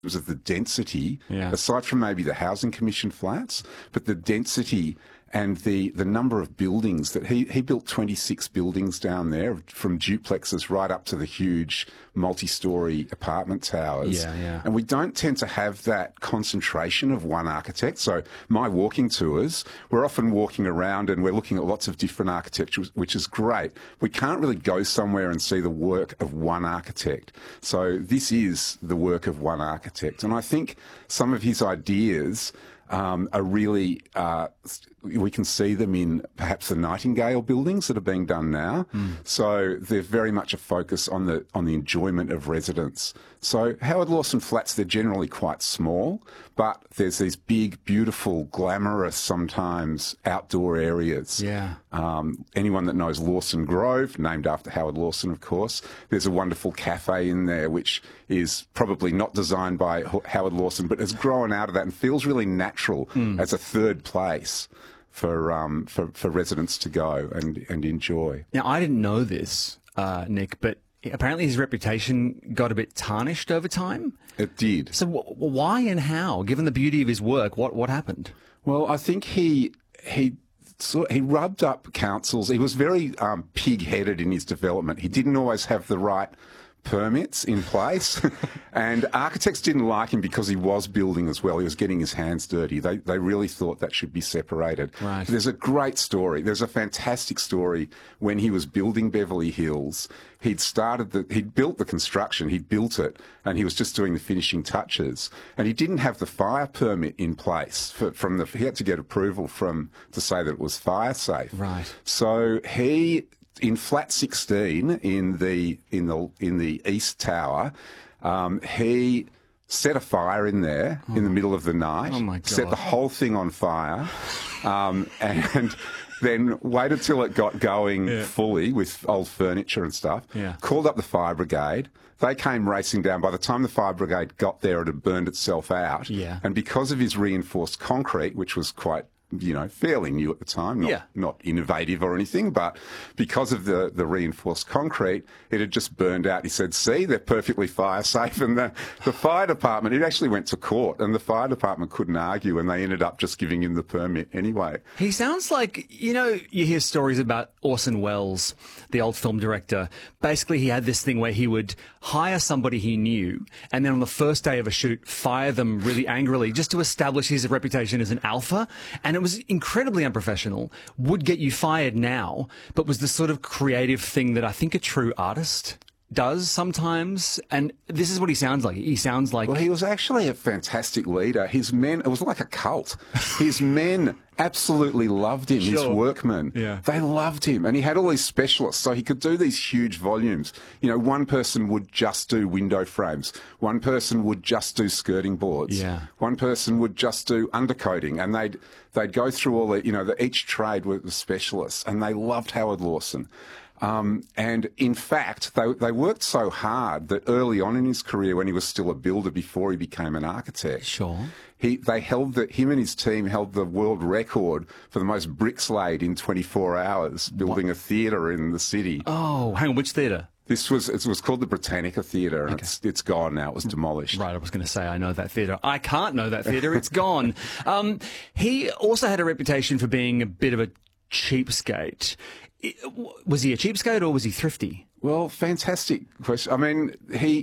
of the density, Yeah. aside from maybe the Housing Commission flats, but the density and the number of buildings that he built 26 buildings down there, from duplexes right up to the huge multi-storey apartment towers. Yeah, yeah. And we don't tend to have that concentration of one architect. So my walking tours, we're often walking around and we're looking at lots of different architecture, which is great. We can't really go somewhere and see the work of one architect. So this is the work of one architect. And I think some of his ideas are really, we can see them in perhaps the Nightingale buildings that are being done now. So they're very much a focus on the enjoyment of residents. So Howard Lawson Flats, they're generally quite small, but there's these big, beautiful, glamorous, sometimes outdoor areas. Yeah. Anyone that knows Lawson Grove, named after Howard Lawson, of course, there's a wonderful cafe in there which is probably not designed by Howard Lawson, but has grown out of that and feels really natural as a third place for residents to go and enjoy. Now, I didn't know this, Nick, but apparently his reputation got a bit tarnished over time. It did. So why and how, given the beauty of his work, what happened? Well, I think he rubbed up councils. He was very pig-headed in his development. He didn't always have the right permits in place, and architects didn't like him because he was building as well. He was getting his hands dirty. They really thought that should be separated. Right. There's a great story. There's a fantastic story when he was building Beverly Hills. He'd built the construction, he'd built it, and he was just doing the finishing touches. And he didn't have the fire permit in place he had to get approval to say that it was fire safe. Right. So in flat 16 in the East Tower, he set a fire in there in the middle of the night. Oh my God. Set the whole thing on fire, and then waited till it got going fully with old furniture and stuff. Yeah. Called up the fire brigade. They came racing down. By the time the fire brigade got there, it had burned itself out. Yeah. And because of his reinforced concrete, which was quite fairly new at the time, not innovative or anything, but because of the reinforced concrete, it had just burned out. He said, see, they're perfectly fire safe. And the fire department, it actually went to court, and the fire department couldn't argue, and they ended up just giving him the permit anyway. He sounds like, you hear stories about Orson Welles, the old film director. Basically, he had this thing where he would hire somebody he knew, and then on the first day of a shoot, fire them really angrily just to establish his reputation as an alpha. And it was incredibly unprofessional, would get you fired now, but was the sort of creative thing that I think a true artist does sometimes. And this is what he sounds like. He sounds like... Well, he was actually a fantastic leader. His men, it was like a cult. His men absolutely loved him, his workmen. Yeah. They loved him. And he had all these specialists, so he could do these huge volumes. One person would just do window frames. One person would just do skirting boards. Yeah. One person would just do undercoating. And they'd go through all each trade was specialists. And they loved Howard Lawson. And in fact, they worked so hard that early on in his career, when he was still a builder before he became an architect, him and his team held the world record for the most bricks laid in 24 hours, building a theatre in the city. Oh, hang on, which theatre? It was called the Britannica Theatre, and it's gone now. It was demolished. Right, I was going to say I know that theatre. I can't know that theatre. It's gone. He also had a reputation for being a bit of a cheapskate. Was he a cheapskate or was he thrifty? Well, fantastic question. I mean,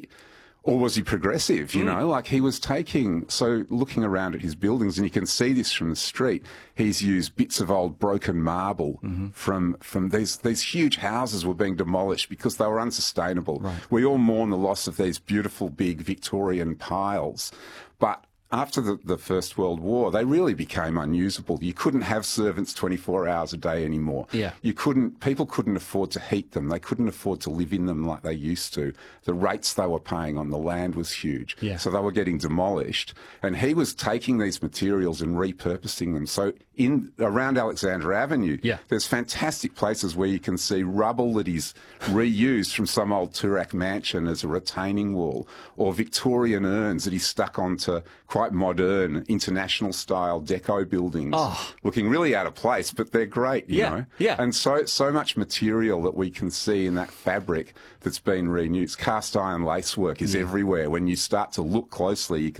or was he progressive, like he was looking around at his buildings, and you can see this from the street, he's used bits of old broken marble from these huge houses were being demolished because they were unsustainable. Right. We all mourn the loss of these beautiful big Victorian piles, but after the First World War, they really became unusable. You couldn't have servants 24 hours a day anymore. Yeah. People couldn't afford to heat them. They couldn't afford to live in them like they used to. The rates they were paying on the land was huge. Yeah. So they were getting demolished. And he was taking these materials and repurposing them. So around Alexandra Avenue, there's fantastic places where you can see rubble that he's reused from some old Toorak mansion as a retaining wall, or Victorian urns that he stuck onto quite quite modern, international style deco buildings, looking really out of place, but they're great, you know. Yeah. And so much material that we can see in that fabric that's been renewed. Cast iron lacework is everywhere. When you start to look closely, you can